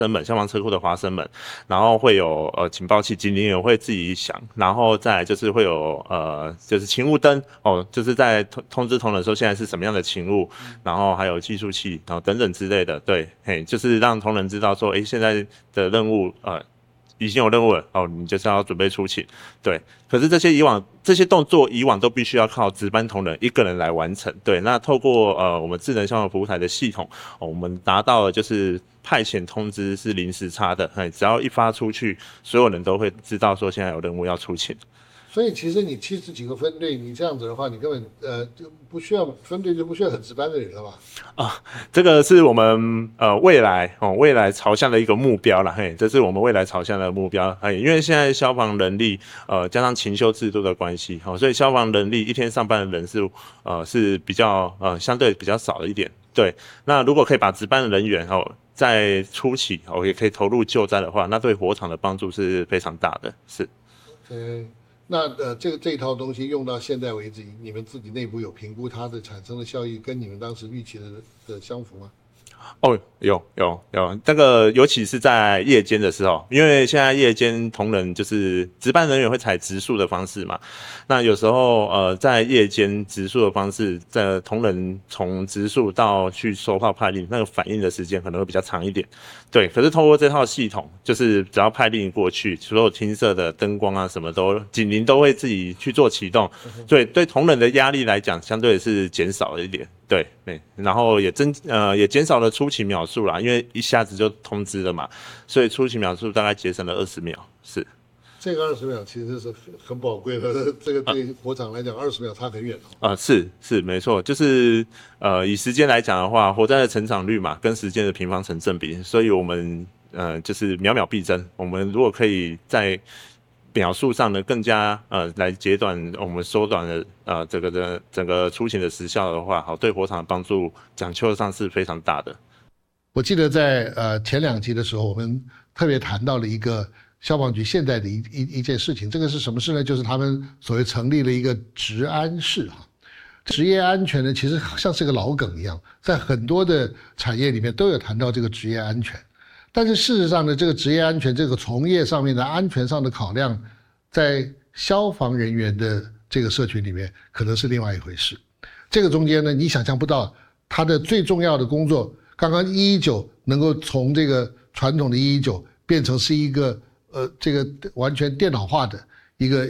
生门、消防车库的滑升门，然后会有警报器，警铃也会自己响，然后再来就是会有就是勤务灯哦，就是在通知同仁说现在是什么样的勤务，然后还有计数器，然后等等之类的，对，嘿，就是让同仁知道说，现在的任务已经有任务了哦，你就是要准备出勤，对。可是这些动作以往都必须要靠值班同仁一个人来完成，对。那透过我们智能消防服务台的系统，我们达到了就是派遣通知是零时差的，只要一发出去，所有人都会知道说现在有任务要出勤。 所以其实你70几个分队，你这样子的话，你根本就不需要分队，就不需要很值班的人了吧？ 这个是我们未来朝向的一个目标啦，这是我们未来朝向的目标，因为现在消防人力加上勤休制度的关系，所以消防人力一天上班的人数是比较相对比较少的一点，对。那如果可以把值班的人员在初期也可以投入救灾的话，那对火场的帮助是非常大的，是。 那这一套东西用到现在为止，你们自己内部有评估它的产生的效益跟你们当时预期的相符吗？ 有，这个尤其是在夜间的时候，因为现在夜间同仁就是值班人员会采直述的方式嘛，那有时候在夜间直述的方式，在同仁从直述到去收炮派令，那个反应的时间可能会比较长一点，对。可是透过这套系统，就是只要派令过去，所有厅舍的灯光啊什么都警铃都会自己去做启动，对同仁的压力来讲，相对是减少了一点。对，然后也减少了出勤秒数啦，因为一下子就通知了嘛，所以出勤秒数大概节省了20秒，是。 这个20秒其实是很宝贵的，这个对火场来讲20秒差很远是没错，就是以时间来讲的话，火灾的成长率嘛，跟时间的平方成正比，所以我们就是秒秒必争。我们如果可以在秒数上呢更加来截短我们缩短了这个的整个出勤的时效的话，对火场的帮助讲究上是非常大的。 我记得在前2集的时候，我们特别谈到了一个消防局现在的一件事情，这个是什么事呢？就是他们所谓成立了一个职安室职业安全呢，其实像是个老梗一样，在很多的产业里面都有谈到这个职业安全。但是事实上呢，这个职业安全这个从业上面的安全上的考量，在消防人员的这个社群里面可能是另外一回事。这个中间呢，你想象不到他的最重要的工作，刚刚119能够从这个传统的119变成是一个这个完全电脑化的一个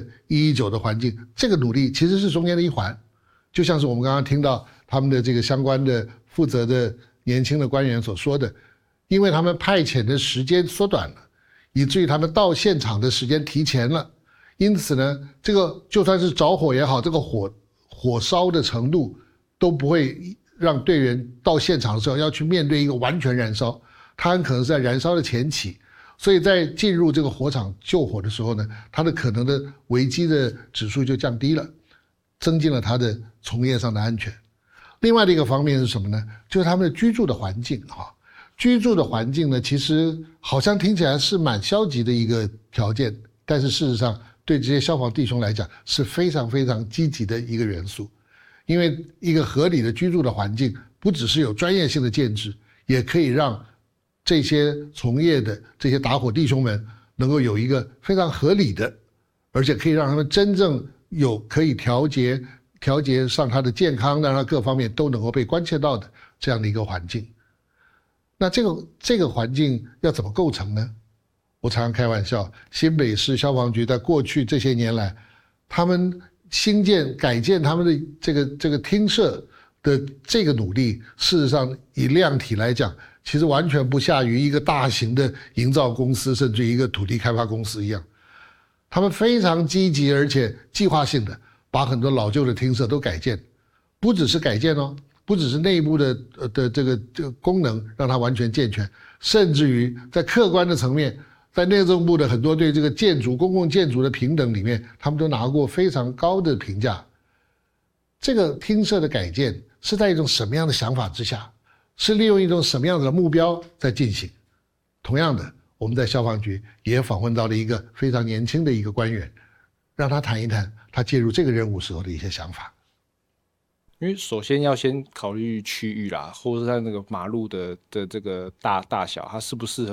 119的环境，这个努力其实是中间的一环。就像是我们刚刚听到他们的这个相关的负责的年轻的官员所说的，因为他们派遣的时间缩短了，以至于他们到现场的时间提前了，因此呢，这个就算是着火也好，这个火烧的程度都不会让队员到现场的时候要去面对一个完全燃烧，他很可能是在燃烧的前期，所以在进入这个火场救火的时候呢，他的可能的危机的指数就降低了，增进了他的从业上的安全。另外的一个方面是什么呢？就是他们的居住的环境居住的环境呢，其实好像听起来是蛮消极的一个条件，但是事实上对这些消防弟兄来讲是非常非常积极的一个元素。因为一个合理的居住的环境，不只是有专业性的建制，也可以让这些从业的这些打火弟兄们能够有一个非常合理的，而且可以让他们真正有可以调节上他的健康，让他各方面都能够被关切到的这样的一个环境。那这个环境要怎么构成呢？我常常开玩笑，新北市消防局在过去这些年来，他们改建他们的这个厅舍的这个努力，事实上以量体来讲，其实完全不下于一个大型的营造公司，甚至一个土地开发公司一样。他们非常积极而且计划性的把很多老旧的厅舍都改建，不只是改建不只是内部的这个功能让它完全健全，甚至于在客观的层面，在内政部的很多对这个公共建筑的平等里面，他们都拿过非常高的评价。这个厅舍的改建是在一种什么样的想法之下，是利用一种什么样的目标在进行？同样的，我们在消防局也访问到了一个非常年轻的一个官员，让他谈一谈他介入这个任务时候的一些想法。 因为首先要先考虑区域啦，或者是在那个马路的这个大小，它适不适合